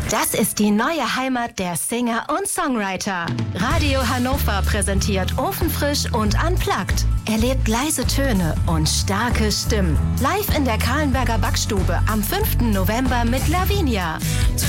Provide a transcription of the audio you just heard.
Das ist die neue Heimat der Singer und Songwriter. Radio Hannover präsentiert Ofenfrisch und Unplugged. Erlebt leise Töne und starke Stimmen. Live in der Kahlenberger Backstube am 5. November mit Lavinia.